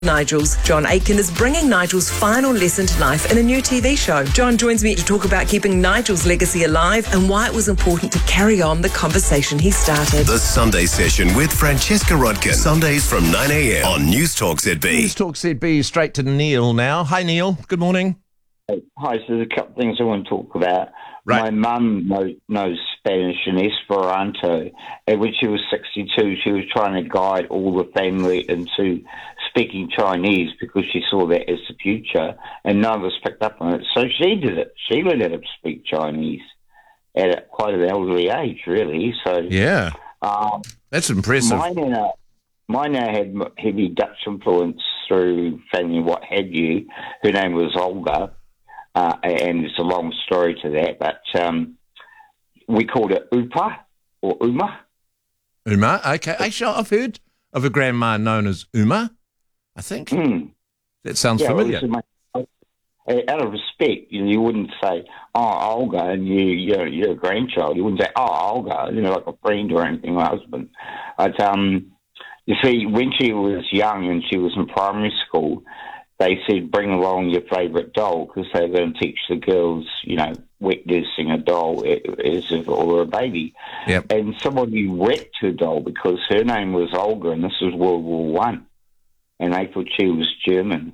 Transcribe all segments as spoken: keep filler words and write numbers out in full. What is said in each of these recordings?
Nigel's. John Aitken is bringing Nigel's final lesson to life in a new T V show. John joins me to talk about keeping Nigel's legacy alive and why it was important to carry on the conversation he started. The Sunday Session with Francesca Rodkin. Sundays from nine a.m. on News Talk Z B. News Talk Z B, straight to Neil now. Hi, Neil. Good morning. Hi, so there's a couple of things I want to talk about. Right. My mum know, knows Spanish and Esperanto, and when she was sixty-two, she was trying to guide all the family into speaking Chinese because she saw that as the future, and none of us picked up on it. So she did it. She learned how to speak Chinese at a, quite an elderly age, really. So Yeah. um, That's impressive. my nana, my nana had heavy Dutch influence through family, what have you. Her name was Olga. Uh, and it's a long story to that, but um, we called it Upa or Uma. Uma, okay. Actually, I've heard of a grandma known as Uma, I think. Mm. That sounds Yeah, familiar. it was my, out of respect, you know, you wouldn't say, oh, Olga, and you, you're, you're a grandchild. You wouldn't say, oh, Olga, you know, like a friend or anything, my husband. But, um, you see, when she was young and she was in primary school, they said, bring along your favourite doll because they were going to teach the girls, you know, wet nursing a doll as if it were a baby. Yep. And somebody wrecked her doll because her name was Olga and this was World War One, and they thought she was German.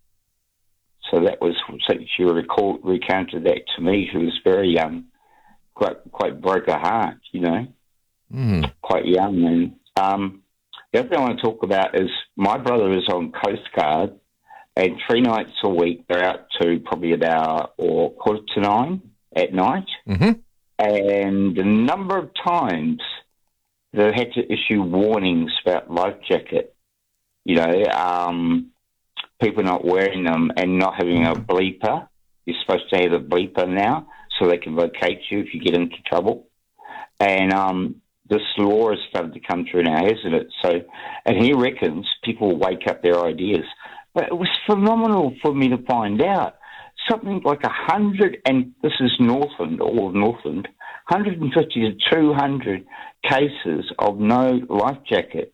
So that was, so she recalled, recounted that to me. She was very young, quite quite broke her heart, you know, Mm. quite young. And um, the other thing I want to talk about is my brother is on Coast Guard. And three nights a week, they're out to probably about or quarter to nine at night. Mm-hmm. And the number of times they've had to issue warnings about life jacket, you know, um, people not wearing them and not having a bleeper. You're supposed to have a bleeper now so they can locate you if you get into trouble. And um, this law has started to come through now, hasn't it? So, and he reckons people will wake up their ideas. But it was phenomenal for me to find out. Something like a hundred, and this is Northland, all of Northland, one hundred fifty to two hundred cases of no life jacket.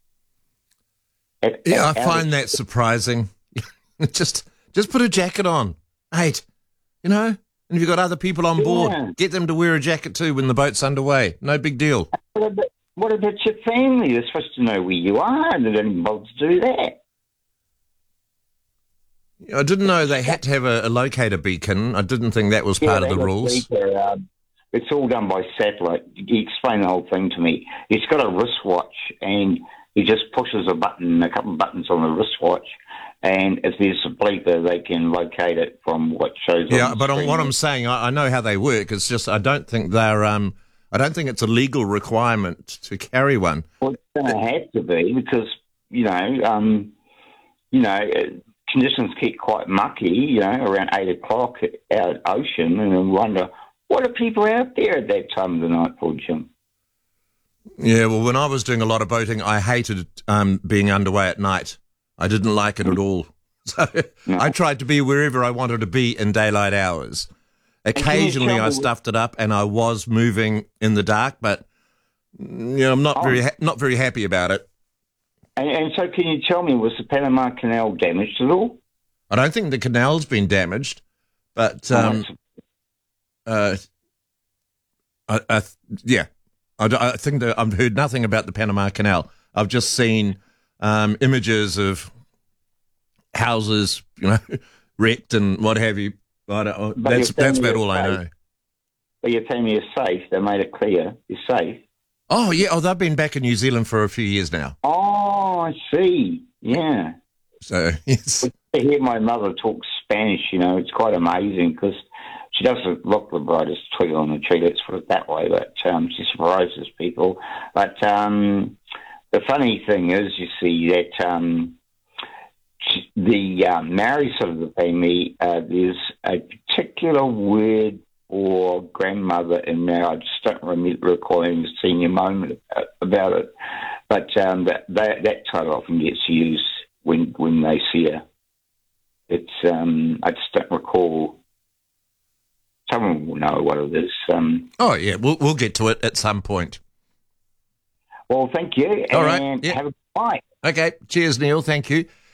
At, Yeah, at I find that surprising. just just put a jacket on. Mate, you know, and if you've got other people on board, Yeah. get them to wear a jacket too when the boat's underway. No big deal. What about, what about your family? They're supposed to know where you are, and they don't even bother to do that. I didn't know they had to have a, a locator beacon. I didn't think that was part Yeah, of the they rules. got Beaker, um, it's all done by satellite. He explained the whole thing to me. He's got a wristwatch, and he just pushes a button, a couple of buttons on the wristwatch, and if there's a bleeper, they can locate it from what shows. Yeah, on the but on screen. what I'm saying, I, I know how they work. It's just I don't think they're. Um, I don't think it's a legal requirement to carry one. Well, it's going to have to be because you know, um, you know. Uh, conditions get quite mucky, you know, around eight o'clock out at ocean, and I wonder, what are people out there at that time of the night for, Jim? Yeah, well, when I was doing a lot of boating, I hated um, being underway at night. I didn't like it at all. So No. I tried to be wherever I wanted to be in daylight hours. Occasionally I trouble- stuffed it up and I was moving in the dark, but mm, you know, I'm not Oh. very ha- not very happy about it. And, and so can you tell me, was the Panama Canal damaged at all? I don't think the canal's been damaged, but um, uh, I, I, yeah, I, I think that I've heard nothing about the Panama Canal. I've just seen um, images of houses, you know, wrecked and what have you. I don't, But that's you're that's saying about you're all I safe. know. But you're telling me you're safe. They made it clear. You're safe. Oh yeah, oh they've been back in New Zealand for a few years now. Oh, I see. Yeah. So yes, To hear my mother talk Spanish, you know, it's quite amazing because she doesn't look the brightest twig on the tree, let's put it that way, but um, she surprises people. But um, the funny thing is, you see, that um, she- the uh, Maori side of the family, uh, there's a particular word or grandmother in there. I just don't remember recalling a senior moment about it. But um, that, that that title often gets used when when they see her. It's um, I just don't recall. Someone will know what it is. Um, oh yeah, we'll we'll get to it at some point. well, thank you, All right, and yeah. have a good night. Okay, cheers, Neil. Thank you.